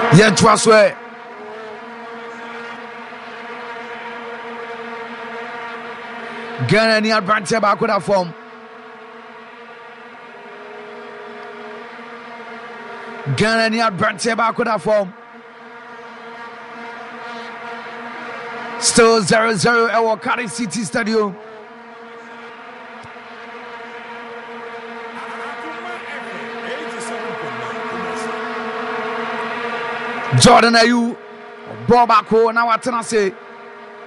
Yen Twaswe. Ghana ni advance back with a form. Ghana ni advance back with a form. Still 0-0 at Wakari City Stadium. Jordan Ayew, ball back home. Now what can I say?